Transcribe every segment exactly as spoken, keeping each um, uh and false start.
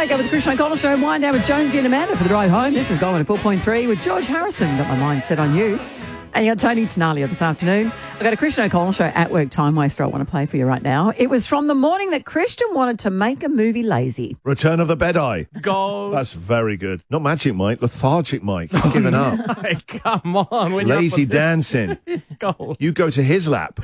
wake up with the Christian O'Connell Show. Wind down with Jonesy and Amanda for the drive home. This is Gold one oh four point three with George Harrison. Got my mind set on you. And you got Tony Tenalia this afternoon. I've got a Christian O'Connell Show at work time waster I want to play for you right now. It was from the morning that Christian wanted to make a movie lazy. Return of the Bedeye. Gold. That's very good. Not Magic Mike, Lethargic Mike. He's given up. Hey, come on. When Lazy dancing. It's gold. You go to his lap.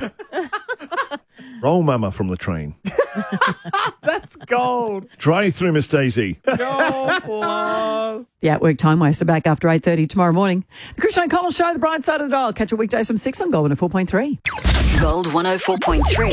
Roll Mama from the train. That's gold. Drive through, Miss Daisy. Gold plus. The at work time waster back after eight thirty tomorrow morning. The Christian O'Connell Show, the bright side of the dial. Catch your weekdays from six on Gold one oh four point three. Gold one oh four point three.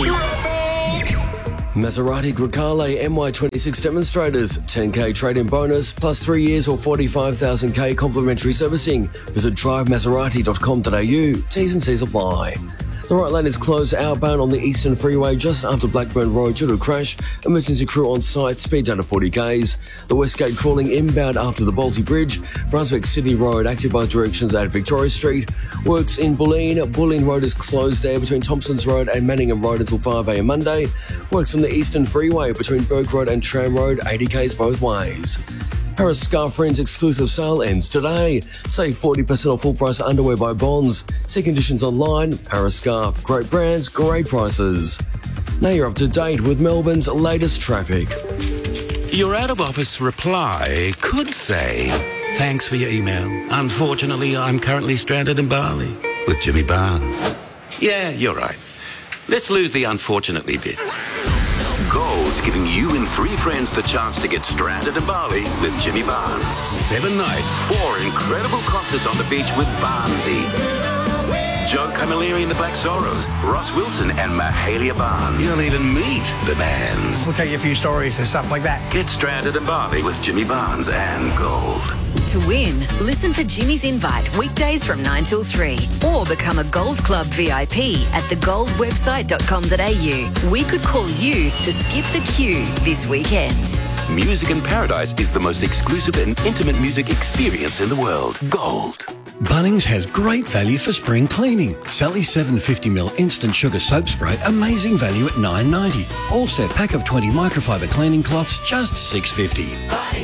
Maserati Grecale M Y twenty-six demonstrators, ten K trade-in bonus, plus three years or forty-five thousand K complimentary servicing. Visit drive maserati dot com dot a u. T's and C's apply. The right lane is closed outbound on the Eastern Freeway just after Blackburn Road due to a crash. Emergency crew on site, speed down to forty kays. The West Gate crawling inbound after the Balti Bridge. Brunswick Sydney Road active by directions at Victoria Street. Works in Bulleen. Bulleen Road is closed there between Thompson's Road and Manningham Road until five a m Monday. Works on the Eastern Freeway between Burke Road and Tram Road, eighty kays both ways. Paris Scarf Friends exclusive sale ends today. Save forty percent off full price underwear by Bonds. See conditions online. Paris Scarf. Great brands, great prices. Now you're up to date with Melbourne's latest traffic. Your out-of-office reply could say, thanks for your email. Unfortunately, I'm currently stranded in Bali with Jimmy Barnes. Yeah, you're right. Let's lose the unfortunately bit. Gold's giving you and three friends the chance to get stranded in Bali with Jimmy Barnes. Seven nights, four incredible concerts on the beach with Barnesy. Joe Camilleri and the Black Sorrows, Ross Wilson and Mahalia Barnes. You'll even meet the bands. We'll tell you a few stories and stuff like that. Get stranded in Bali with Jimmy Barnes and Gold. To win, listen for Jimmy's Invite weekdays from nine till three or become a Gold Club V I P at the gold website dot com dot a u. We could call you to skip the queue this weekend. Music in Paradise is the most exclusive and intimate music experience in the world. Gold. Bunnings has great value for spring cleaning. Sally seven hundred fifty milliliter instant sugar soap spray, amazing value at nine ninety. All set pack of twenty microfiber cleaning cloths, just six fifty.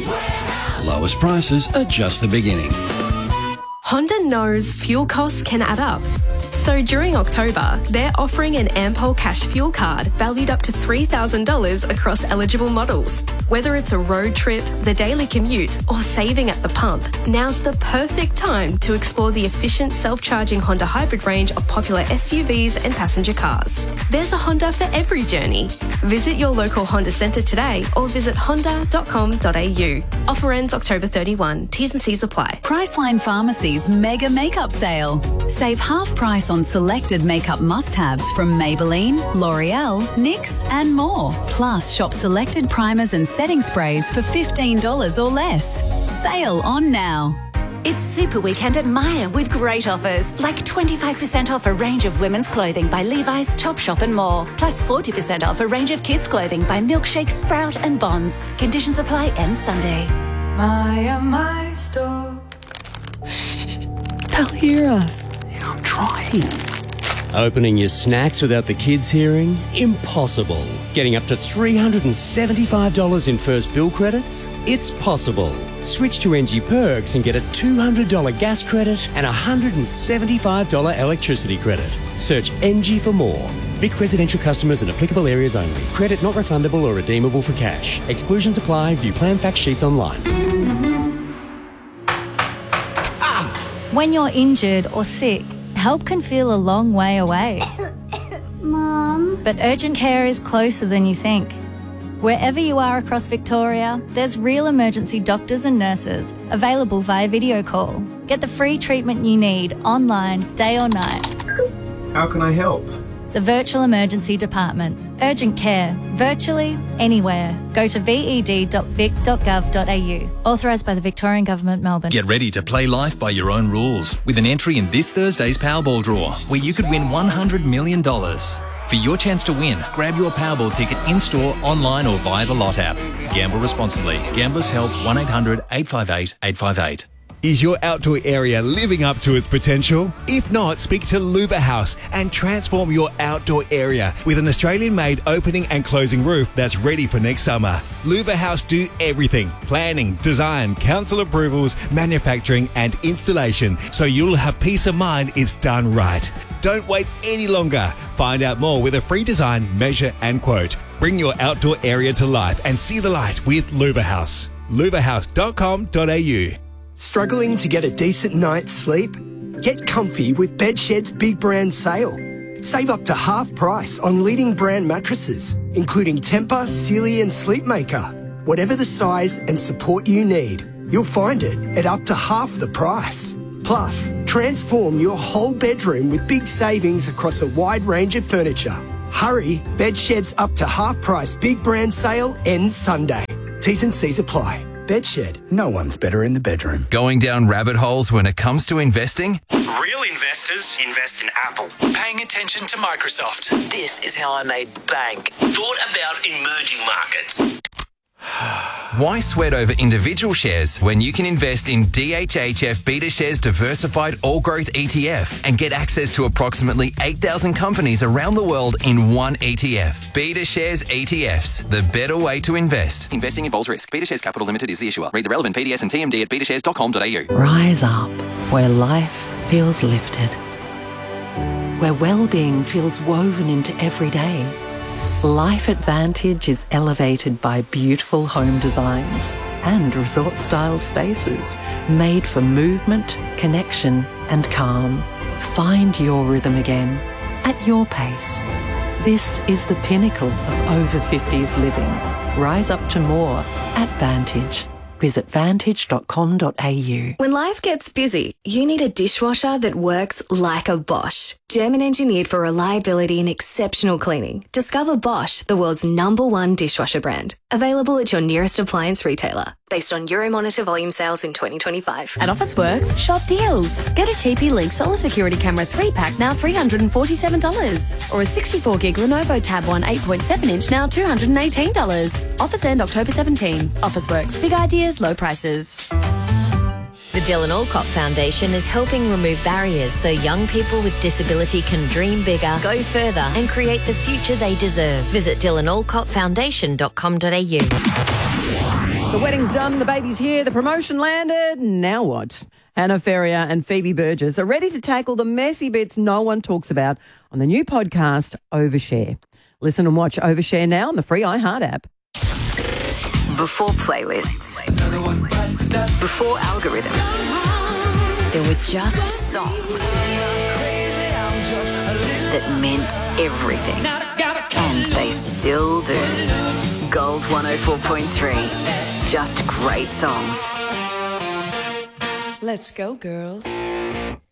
Lowest prices are just the beginning. Honda knows fuel costs can add up. So during October, they're offering an Ampol Cash fuel card valued up to three thousand dollars across eligible models. Whether it's a road trip, the daily commute, or saving at the pump, now's the perfect time to explore the efficient self-charging Honda hybrid range of popular S U Vs and passenger cars. There's a Honda for every journey. Visit your local Honda centre today or visit honda dot com dot a u. Offer ends October thirty-first. T's and C's apply. Priceline Pharmacy's mega makeup sale. Save half price on selected makeup must-haves from Maybelline, L'Oreal, N Y X and more. Plus, shop selected primers and setting sprays for fifteen dollars or less. Sale on now. It's Super Weekend at Myer with great offers, like twenty-five percent off a range of women's clothing by Levi's, Topshop and more, plus forty percent off a range of kids' clothing by Milkshake, Sprout and Bonds. Conditions apply, end Sunday. Myer, my store. They'll hear us. Yeah, I'm trying. Opening your snacks without the kids hearing? Impossible. Getting up to three hundred seventy-five dollars in first bill credits? It's possible. Switch to N G Perks and get a two hundred dollars gas credit and a one hundred seventy-five dollars electricity credit. Search N G for more. Vic residential customers in applicable areas only. Credit not refundable or redeemable for cash. Exclusions apply. View plan fact sheets online. When you're injured or sick, help can feel a long way away. Mom. But urgent care is closer than you think. Wherever you are across Victoria, there's real emergency doctors and nurses available via video call. Get the free treatment you need online, day or night. How can I help? The Virtual Emergency Department. Urgent care. Virtually anywhere. Go to v e d dot vic dot gov dot a u. Authorised by the Victorian Government, Melbourne. Get ready to play life by your own rules with an entry in this Thursday's Powerball draw, where you could win one hundred million dollars. For your chance to win, grab your Powerball ticket in-store, online or via the Lot app. Gamble responsibly. Gamblers Help one eight hundred eight five eight eight five eight. Is your outdoor area living up to its potential? If not, speak to Louver House and transform your outdoor area with an Australian-made opening and closing roof that's ready for next summer. Louver House do everything: planning, design, council approvals, manufacturing and installation, so you'll have peace of mind it's done right. Don't wait any longer. Find out more with a free design, measure and quote. Bring your outdoor area to life and see the light with Louver House. louver house dot com dot a u. Struggling to get a decent night's sleep? Get comfy with Bedshed's big brand sale. Save up to half price on leading brand mattresses, including Tempur, Sealy and Sleepmaker. Whatever the size and support you need, you'll find it at up to half the price. Plus, transform your whole bedroom with big savings across a wide range of furniture. Hurry, Bedshed's up to half price big brand sale ends Sunday. T's and C's apply. Bedshed, no one's better in the bedroom. Going down rabbit holes when it comes to investing? Real investors invest in Apple. Paying attention to Microsoft. This is how I made bank. Thought about emerging markets. Why sweat over individual shares when you can invest in D H H F BetaShares Diversified All Growth E T F and get access to approximately eight thousand companies around the world in one E T F? BetaShares E T Fs, the better way to invest. Investing involves risk. BetaShares Capital Limited is the issuer. Read the relevant P D S and T M D at beta shares dot com dot a u. Rise up where life feels lifted, where well-being feels woven into every day. Life Advantage is elevated by beautiful home designs and resort-style spaces made for movement, connection and calm. Find your rhythm again at your pace. This is the pinnacle of over fifties living. Rise up to more at Vantage. Visit vantage dot com dot a u. When life gets busy, you need a dishwasher that works like a Bosch. German engineered for reliability and exceptional cleaning. Discover Bosch, the world's number one dishwasher brand. Available at your nearest appliance retailer. Based on Euromonitor volume sales in twenty twenty-five. At Officeworks, shop deals. Get a T P Link Solar Security Camera three pack now three hundred forty-seven dollars. Or a sixty-four gig Lenovo Tab one eight point seven inch now two hundred eighteen dollars. Offers end October seventeenth. Officeworks, big ideas, low prices. The Dylan Alcott Foundation is helping remove barriers so young people with disability can dream bigger, go further and create the future they deserve. Visit dylan alcott foundation dot com dot a u. The wedding's done, the baby's here, the promotion landed. Now what? Hannah Ferrier and Phoebe Burgess are ready to tackle the messy bits no one talks about on the new podcast, Overshare. Listen and watch Overshare now on the free iHeart app. Before playlists, before algorithms, there were just songs that meant everything. And they still do. Gold one oh four point three. Just great songs. Let's go, girls.